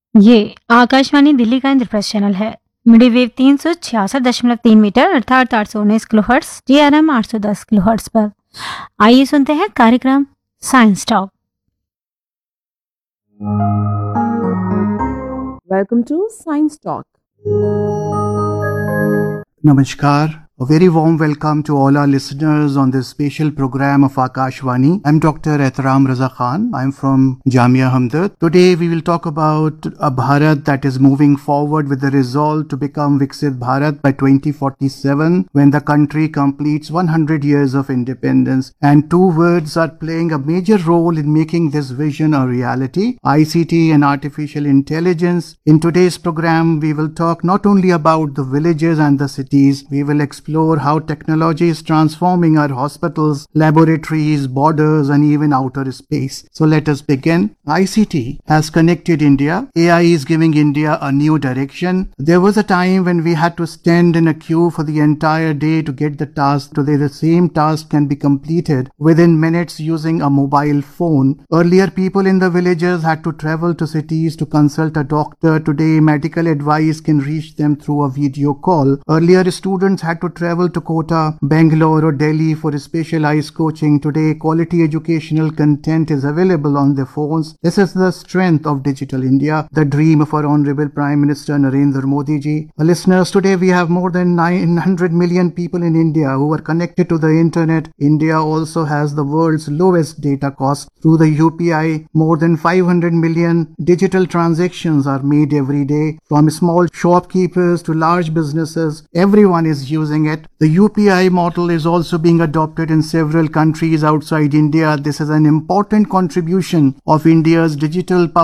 ये आकाशवाणी दिल्ली का इंद्रप्रस्थ चैनल है। मीडियम वेव 366.3 मीटर अर्थात 819 किलोहर्ट्ज, DRM 810 किलोहर्ट्ज पर। आइए सुनते हैं कार्यक्रम science talk. Welcome to Science Talk. Namaskar. A very warm welcome to all our listeners on this special program of Akashvani. I'm Dr. Ehtaram Raza Khan. I'm from Jamia Hamdard. Today we will talk about a Bharat that is moving forward with the resolve to become Viksit Bharat by 2047 when the country completes 100 years of independence. And two words are playing a major role in making this vision a reality: ICT and artificial intelligence. In today's program, we will talk not only about the villages and the cities, we will explore how technology is transforming our hospitals, laboratories, borders, and even outer space. So let us begin. ICT has connected India. AI is giving India a new direction. There was a time when we had to stand in a queue for the entire day to get the task. Today, the same task can be completed within minutes using a mobile phone. Earlier, people in the villages had to travel to cities to consult a doctor. Today, medical advice can reach them through a video call. Earlier, students had to travel to Kota, Bangalore or Delhi for specialized coaching. Today, quality educational content is available on their phones. This is the strength of digital India, the dream of our Honorable Prime Minister Narendra Modi ji. Listeners, today we have more than 900 million people in India who are connected to the internet. India also has the world's lowest data cost. Through the UPI, more than 500 million digital transactions are made every day. From small shopkeepers to large businesses, everyone is using it. The UPI model is also being adopted in several countries outside India. This is an important contribution of India's digital